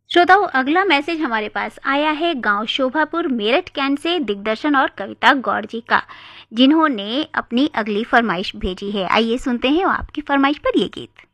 श्रोताओं, अगला मैसेज हमारे पास आया है गांव शोभापुर मेरठ कैंट से दिग्दर्शन और कविता गौड़ जी का, जिन्होंने अपनी अगली फरमाइश भेजी है। आइए सुनते हैं आपकी फरमाइश पर ये गीत।